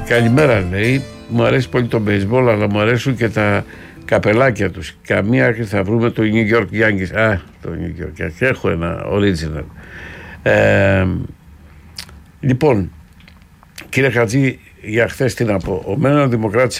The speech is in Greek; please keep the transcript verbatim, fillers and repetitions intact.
Καλημέρα, λέει. Μου αρέσει πολύ το baseball, αλλά μου αρέσουν και τα καπελάκια τους. Καμία άκρη θα βρούμε το New York Yankees. Α, το New York Yankees. Έχω ένα original. Ε, λοιπόν, κύριε Χατζή, για χθες τι να πω. Ο Μένων Δημοκράτης